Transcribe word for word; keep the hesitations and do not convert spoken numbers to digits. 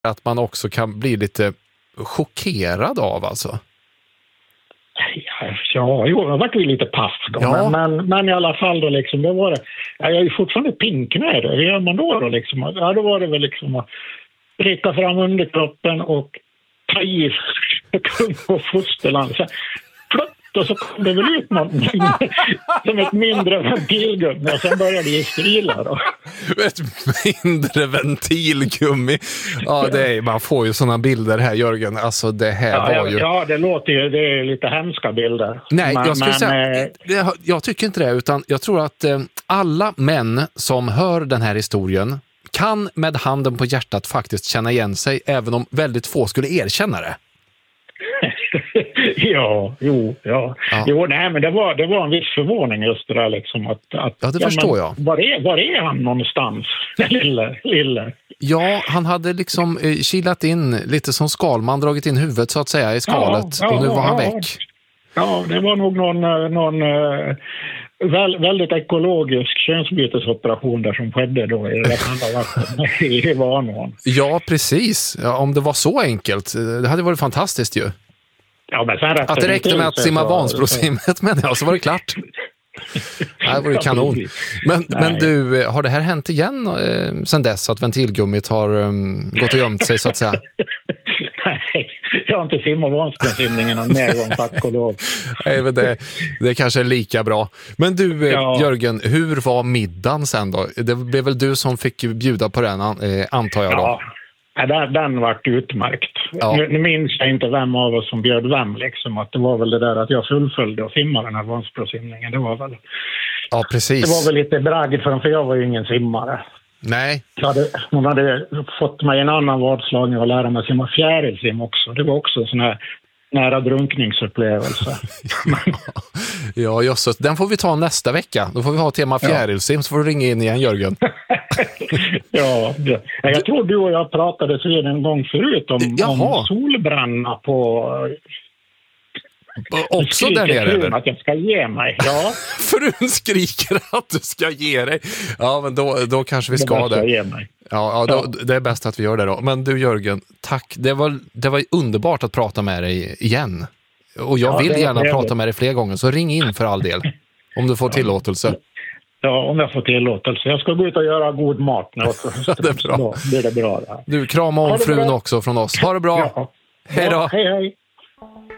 att man också kan bli lite chockerad av alltså. Ja, jo, jag var ju lite paff då, ja. men, men, men i alla fall då liksom, det var det, jag är ju fortfarande pinknäd, hur gör man då då liksom? Ja, då var det väl liksom att rika fram underkroppen och ta i kung och fosterland. Så plötsligt och så kom det väl ut någonting som ett mindre ventilgummi och sen började det strila då. Ett mindre ventilgummi. Ja, det är, man får ju sådana bilder här, Jörgen. Alltså det här ja, var ju... Ja, det låter ju, det är lite hemska bilder. Nej, men, jag skulle men, säga, det, jag tycker inte det, utan jag tror att eh, alla män som hör den här historien kan med handen på hjärtat faktiskt känna igen sig, även om väldigt få skulle erkänna det. ja, jo, ja. ja. Jo, nej, men det var, det var en viss förvåning just det där liksom att... att ja, det ja, förstår jag. Var är, var är han någonstans, lille, lille? Ja, han hade liksom eh, kilat in, lite som Skalman, dragit in huvudet så att säga i skalet, ja, ja, och nu var han ja, väck. Ja, det var nog någon... någon uh, Väl, väldigt ekologisk könsbytesoperation där som skedde då i det andra vattnet i Vanån. Ja, precis. Ja, om det var så enkelt, det hade varit fantastiskt ju. Ja, men sen att det räckte med att simma Vansbrosimmet, men ja, så var det klart. Det var ju kanon. Men, men du, har det här hänt igen eh, sen dess att ventilgummit har um, gått och gömt sig så att säga? Nej, jag har inte simmat Vansbrosimningen någon mer gång, tack och lov. Nej, men det, det kanske är lika bra. Men du, ja. Jörgen, hur var middagen sen då? Det blev väl du som fick bjuda på den, eh, antar jag då? Ja. Ja, den, den var utmärkt. Ja. Nu, nu minns jag inte vem av oss som bjöd vem liksom, att det var väl det där att jag fullföljde och simmade den här Vansbrosimningen. Det var väl... Ja, precis. Det var väl lite bragigt för dem, för jag var ju ingen simmare. Nej. Jag hade, hon hade fått mig en annan vadslagning och lära mig simma fjärilsim också. Det var också en sån här nära drunkningsupplevelse. Ja, just den får vi ta nästa vecka. Då får vi ha tema fjärilsim, så får du ringa in igen, Jörgen. Ja, det. Jag tror du och jag pratade så en gång förut om, om solbränna på... Också där nere, eller? Att jag ska ge mig, ja. Frun skriker att du ska ge dig. Ja, men då, då kanske vi ska det. det. Ge mig. Ja, ja, då, det är bäst att vi gör det då. Men du, Jörgen, tack. Det var, det var underbart att prata med dig igen. Och jag ja, vill gärna prata med dig fler gånger, så ring in för all del. Om du får tillåtelse. Ja, om jag får tillåtelse. Jag ska gå ut och göra god mat nu också. Det är bra. Då blir det bra. Där. Du, krama om frun bra. Också från oss. Ha det bra. Ja. Hej då. Ja, hej, hej.